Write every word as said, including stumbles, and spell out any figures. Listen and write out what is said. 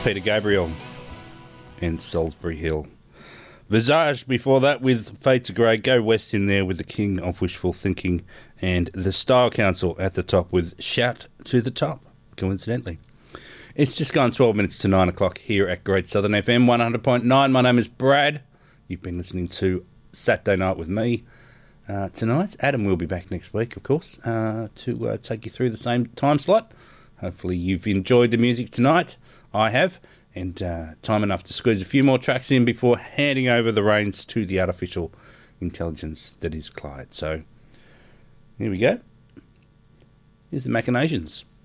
Peter Gabriel and Salisbury Hill. Visage before that with Fates of Grey. Go West in there with the King of Wishful Thinking. And the Style Council at the top with Shout to the Top, coincidentally. It's just gone twelve minutes to nine o'clock here at Great Southern F M one hundred point nine. My name is Brad. You've been listening to Saturday Night with me uh, tonight. Adam will be back next week, of course, uh, to uh, take you through the same time slot. Hopefully you've enjoyed the music tonight. I have. And uh, time enough to squeeze a few more tracks in before handing over the reins to the artificial intelligence that is Clyde. So, here we go. Here's the Machinations.